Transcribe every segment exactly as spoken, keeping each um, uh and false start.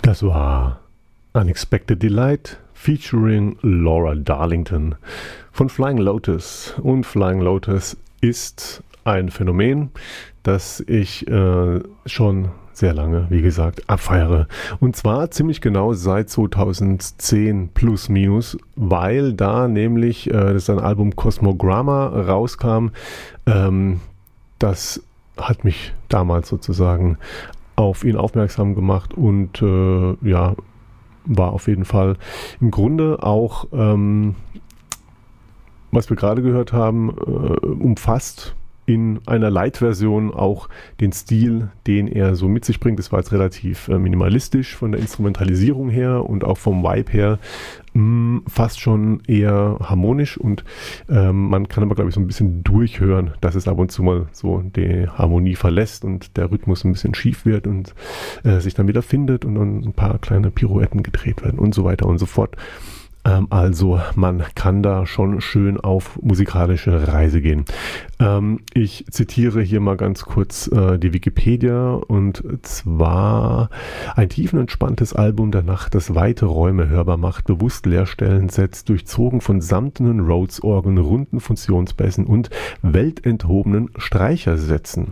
Das war Unexpected Delight featuring Laura Darlington von Flying Lotus. Und Flying Lotus ist ein Phänomen, das ich äh, schon sehr lange, wie gesagt, abfeiere. Und zwar ziemlich genau seit zweitausendzehn plus minus, weil da nämlich äh, das ein Album Cosmogramma rauskam. Ähm, das hat mich damals sozusagen auf ihn aufmerksam gemacht und äh, ja, war auf jeden Fall im Grunde auch, ähm, was wir gerade gehört haben, äh, umfasst in einer Light-Version auch den Stil, den er so mit sich bringt. Es war jetzt relativ äh, minimalistisch von der Instrumentalisierung her und auch vom Vibe her mh, fast schon eher harmonisch und ähm, man kann aber, glaube ich, so ein bisschen durchhören, dass es ab und zu mal so die Harmonie verlässt und der Rhythmus ein bisschen schief wird und äh, sich dann wieder findet und dann ein paar kleine Pirouetten gedreht werden und so weiter und so fort. Also man kann da schon schön auf musikalische Reise gehen. Ähm, ich zitiere hier mal ganz kurz äh, die Wikipedia und zwar: ein tiefenentspanntes Album der Nacht, das weite Räume hörbar macht, bewusst Leerstellen setzt, durchzogen von samtenen Rhodes-Orgeln, runden Funktionsbässen und weltenthobenen Streichersätzen.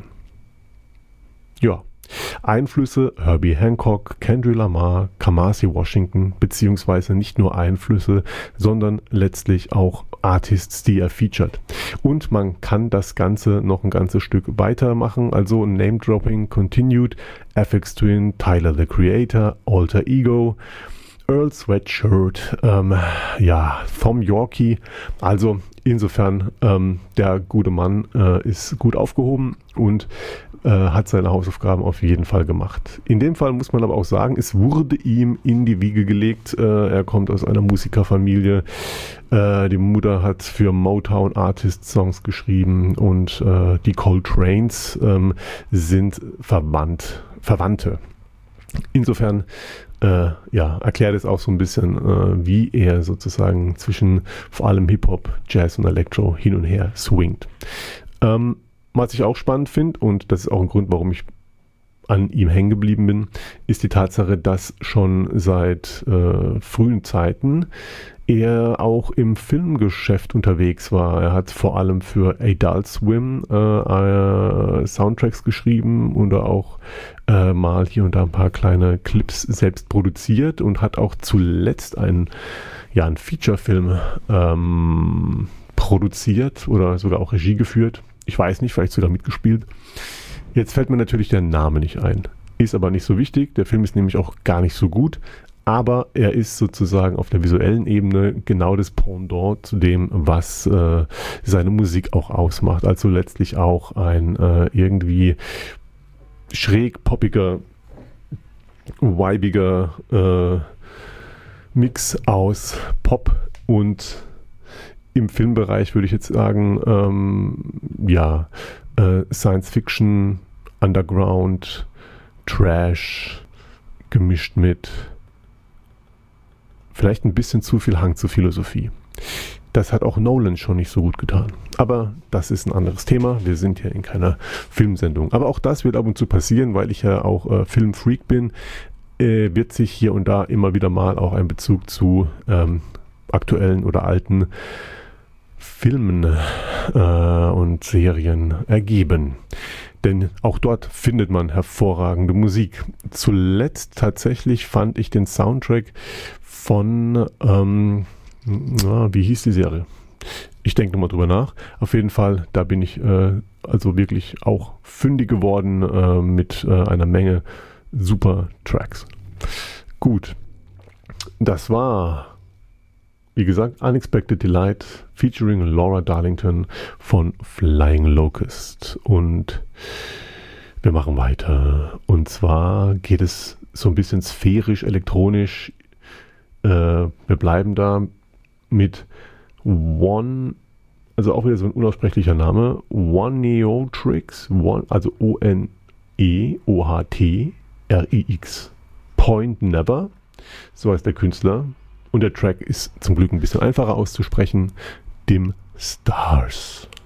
Ja. Einflüsse Herbie Hancock, Kendrick Lamar, Kamasi Washington, beziehungsweise nicht nur Einflüsse, sondern letztlich auch Artists, die er featured. Und man kann das Ganze noch ein ganzes Stück weitermachen, also Name-Dropping continued, F X Twin, Tyler the Creator, Alter Ego, Earl Sweatshirt, ähm, ja, Thom Yorke. Also insofern, ähm, der gute Mann äh, ist gut aufgehoben und äh, hat seine Hausaufgaben auf jeden Fall gemacht. In dem Fall muss man aber auch sagen, es wurde ihm in die Wiege gelegt. Äh, er kommt aus einer Musikerfamilie. Äh, die Mutter hat für Motown Artists Songs geschrieben und äh, die Coltranes ähm, sind verwandt, Verwandte. Insofern Äh, ja, erklärt es auch so ein bisschen, äh, wie er sozusagen zwischen vor allem Hip-Hop, Jazz und Elektro hin und her swingt. Ähm, was ich auch spannend finde, und das ist auch ein Grund, warum ich an ihm hängen geblieben bin, ist die Tatsache, dass schon seit äh, frühen Zeiten er auch im Filmgeschäft unterwegs war. Er hat vor allem für Adult Swim äh, äh, Soundtracks geschrieben und auch äh, mal hier und da ein paar kleine Clips selbst produziert und hat auch zuletzt einen, ja, einen Feature-Film ähm, produziert oder sogar auch Regie geführt. Ich weiß nicht, vielleicht sogar mitgespielt. Jetzt fällt mir natürlich der Name nicht ein. Ist aber nicht so wichtig. Der Film ist nämlich auch gar nicht so gut. Aber er ist sozusagen auf der visuellen Ebene genau das Pendant zu dem, was äh, seine Musik auch ausmacht. Also letztlich auch ein äh, irgendwie schräg poppiger, vibiger äh, Mix aus Pop und im Filmbereich würde ich jetzt sagen, ähm, ja, äh, Science Fiction, Underground, Trash, gemischt mit vielleicht ein bisschen zu viel Hang zur Philosophie. Das hat auch Nolan schon nicht so gut getan. Aber das ist ein anderes Thema. Wir sind hier in keiner Filmsendung. Aber auch das wird ab und zu passieren, weil ich ja auch äh, Filmfreak bin. Äh, wird sich hier und da immer wieder mal auch ein Bezug zu ähm, aktuellen oder alten Filmen äh, und Serien ergeben. Denn auch dort findet man hervorragende Musik. Zuletzt tatsächlich fand ich den Soundtrack von, ähm, na, wie hieß die Serie? Ich denke nochmal drüber nach. Auf jeden Fall, da bin ich äh, also wirklich auch fündig geworden äh, mit äh, einer Menge super Tracks. Gut, das war, wie gesagt, Unexpected Delight featuring Laura Darlington von Flying Locust. Und wir machen weiter. Und zwar geht es so ein bisschen sphärisch, elektronisch. Äh, wir bleiben da mit One, also auch wieder so ein unaussprechlicher Name, Oneohtrix, One, also O N E O H T R I X, Point Never, so heißt der Künstler. Und der Track ist zum Glück ein bisschen einfacher auszusprechen, Dim Stars.